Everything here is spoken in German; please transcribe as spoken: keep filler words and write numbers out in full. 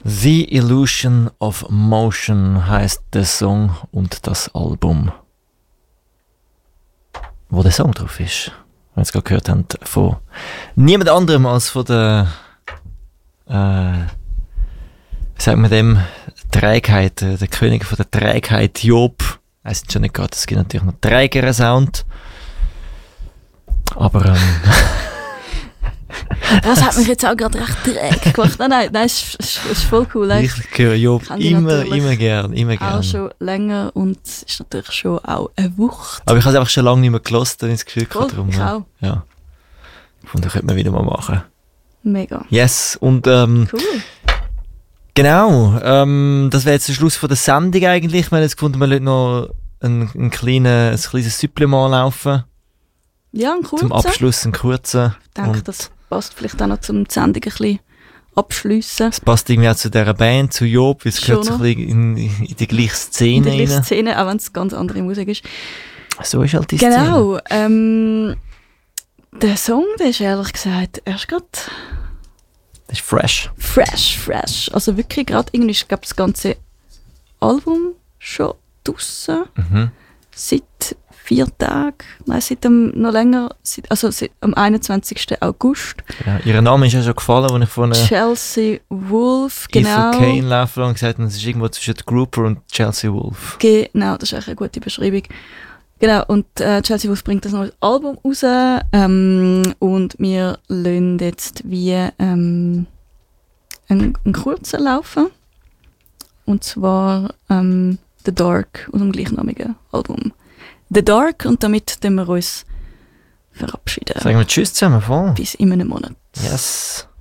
The Illusion of Motion heisst der Song und das Album, wo der Song drauf ist. Wenn wir es gerade gehört haben, von niemand anderem als von der, äh, wie sagt man dem, Trägheit, der König von der Trägheit, Job. Heisst schon nicht gerade, es gibt natürlich noch trägeren Sound. Aber, ähm, das hat mich jetzt auch gerade recht träge gemacht. Nein, nein, nein, es ist, ist, ist voll cool. Ich höre Job immer, immer gern, immer gern. Auch schon länger und es ist natürlich schon auch eine Wucht. Aber ich habe es einfach schon lange nicht mehr gehört, dann ins Gefühl cool, darum. Ich auch. Ja. Und das könnte man wieder mal machen. Mega. Yes, und ähm, cool. Genau, ähm, das wäre jetzt der Schluss von der Sendung eigentlich. Wir haben jetzt gefunden, wir lassen noch ein, ein, kleine, ein kleines Supplement laufen. Ja, ein kurzer. Zum Abschluss ein kurzer. Ich denke, das passt vielleicht auch noch zum Sendung ein bisschen abschliessen. Es passt irgendwie auch zu dieser Band, zu Job, weil es gehört so ein bisschen in, in die gleiche Szene. In die gleiche Szene, auch wenn es ganz andere Musik ist. So ist halt die genau, Szene. Genau. Ähm, der Song, der ist ehrlich gesagt erst gerade... Das ist fresh. Fresh, fresh. Also wirklich gerade irgendwie ist, glaube ich, das ganze Album schon draussen. Mhm. Seit vier Tagen, nein, seit dem, noch länger, seit, also seit am einundzwanzigsten August. Ja, ihr Name ist ja schon gefallen, als ich von Chelsea Wolf, genau. Ethel Kane laufen und gesagt habe, es ist irgendwo zwischen Grouper und Chelsea Wolf. Genau, das ist eigentlich eine gute Beschreibung. Genau, und äh, Chelsea Wolf bringt das neue Album raus ähm, und wir lassen jetzt wie ähm, einen, einen kurzen laufen. Und zwar ähm, The Dark aus dem gleichnamigen Album. The Dark, und damit wir uns verabschieden. Sagen wir Tschüss zusammen, voll. Bis in einem Monat. Yes.